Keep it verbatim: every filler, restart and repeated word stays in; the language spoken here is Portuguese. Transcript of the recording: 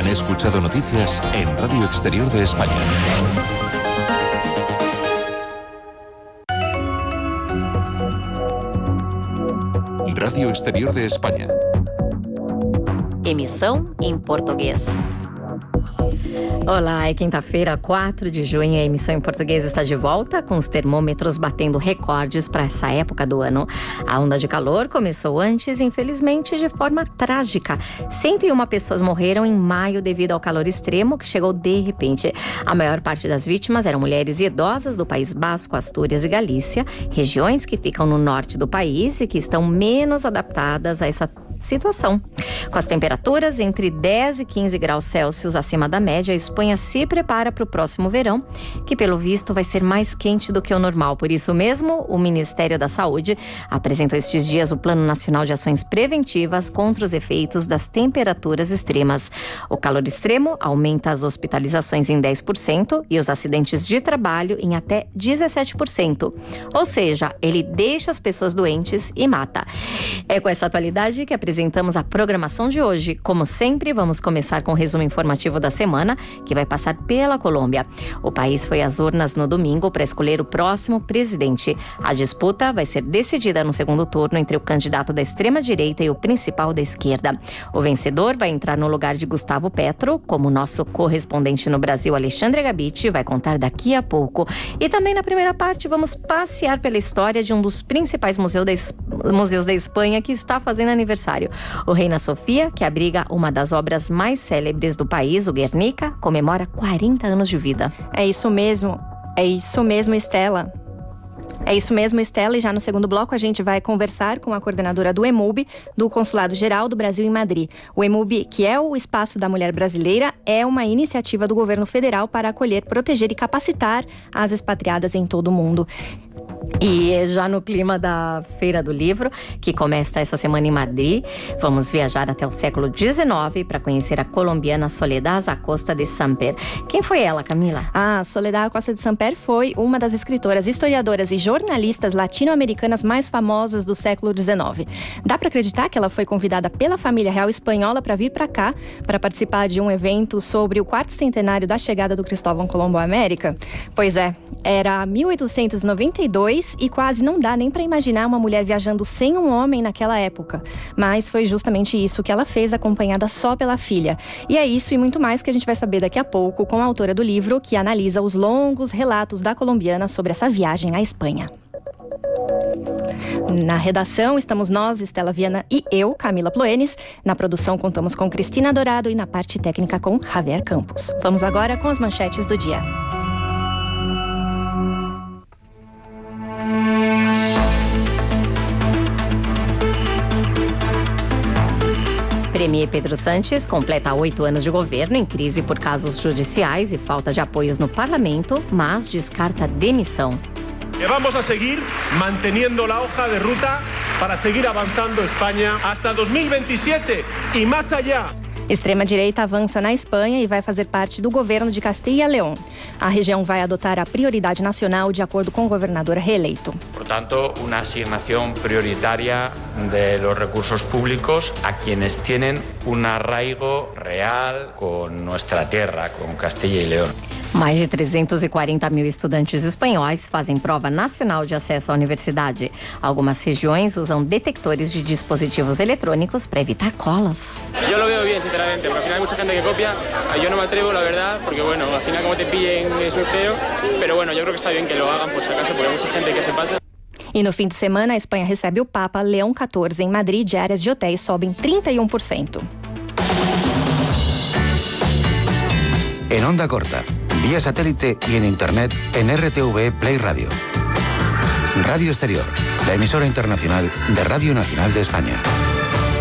Han escuchado noticias en Radio Exterior de España. Radio Exterior de España. Emissão em português. Olá, é quinta-feira, quatro de junho, a emissão em português está de volta, com os termômetros batendo recordes para essa época do ano. A onda de calor começou antes, infelizmente, de forma trágica. cento e uma pessoas morreram em maio devido ao calor extremo que chegou de repente. A maior parte das vítimas eram mulheres e idosas do País Basco, Astúrias e Galícia, regiões que ficam no norte do país e que estão menos adaptadas a essa situação. Com as temperaturas entre dez e quinze graus Celsius acima da média, a Espanha se prepara para o próximo verão, que pelo visto vai ser mais quente do que o normal. Por isso mesmo, o Ministério da Saúde apresentou estes dias o Plano Nacional de Ações Preventivas contra os efeitos das temperaturas extremas. O calor extremo aumenta as hospitalizações em dez por cento e os acidentes de trabalho em até dezessete por cento. Ou seja, ele deixa as pessoas doentes e mata. É com essa atualidade que apresentamos a programação de hoje. Como sempre, vamos começar com o resumo informativo da semana, que vai passar pela Colômbia. O país foi às urnas no domingo para escolher o próximo presidente. A disputa vai ser decidida no segundo turno entre o candidato da extrema-direita e o principal da esquerda. O vencedor vai entrar no lugar de Gustavo Petro, como nosso correspondente no Brasil, Alexandre Gabiti, vai contar daqui a pouco. E também na primeira parte vamos passear pela história de um dos principais museus da, es... museus da Espanha que está fazendo aniversário. O Reina Sofia, que abriga uma das obras mais célebres do país, o Guernica, comemora quarenta anos de vida. É isso mesmo, é isso mesmo, Estela. É isso mesmo, Estela, e já no segundo bloco a gente vai conversar com a coordenadora do EMUB, do Consulado Geral do Brasil em Madrid. O EMUB, que é o Espaço da Mulher Brasileira, é uma iniciativa do governo federal para acolher, proteger e capacitar as expatriadas em todo o mundo. E já no clima da Feira do Livro, que começa essa semana em Madrid, vamos viajar até o século dezenove para conhecer a colombiana Soledad Acosta de Samper. Quem foi ela, Camila? A Soledad Acosta de Samper foi uma das escritoras, historiadoras e jornalistas latino-americanas mais famosas do século dezenove. Dá para acreditar que ela foi convidada pela família real espanhola para vir para cá, para participar de um evento sobre o quarto centenário da chegada do Cristóvão Colombo à América? Pois é, era mil oitocentos e noventa e dois e quase não dá nem para imaginar uma mulher viajando sem um homem naquela época. Mas foi justamente isso que ela fez, acompanhada só pela filha. E é isso e muito mais que a gente vai saber daqui a pouco com a autora do livro, que analisa os longos relatos da colombiana sobre essa viagem à Espanha. Na redação estamos nós, Estela Viana, e eu, Camila Ploenis. Na produção contamos com Cristina Dourado e na parte técnica com Javier Campos. Vamos agora com as manchetes do dia. Premier Pedro Sánchez completa oito anos de governo em crise por casos judiciais e falta de apoios no parlamento, mas descarta demissão. E vamos a seguir manteniendo la hoja de ruta para seguir avanzando Espanha hasta dois mil e vinte e sete e mais allá. Extrema-direita avança na Espanha e vai fazer parte do governo de Castilla y León. A região vai adotar a prioridade nacional de acordo com o governador reeleito. Portanto, uma asignação prioritária de los recursos públicos a quienes tienen un arraigo real con nuestra tierra, con Castilla y León. Mais de trezentos e quarenta mil estudantes espanhóis fazem prova nacional de acesso à universidade. Algumas regiões usam detectores de dispositivos eletrônicos para evitar colas. Eu lo veo bien, sinceramente, porque al final hay mucha gente que copia. Yo no me atrevo, la verdad, porque bueno, al final como te pillen es muy feo, pero bueno, yo creo que está bien que lo hagan por si acaso, porque hay mucha gente que se pasa. E no fim de semana, a Espanha recebe o Papa Leão quatorze em Madrid. Diárias de hotéis sobem trinta y uno por ciento. En onda corta, vía satélite y en internet en R T V Play Radio. Radio Exterior, la emisora internacional de Radio Nacional de España.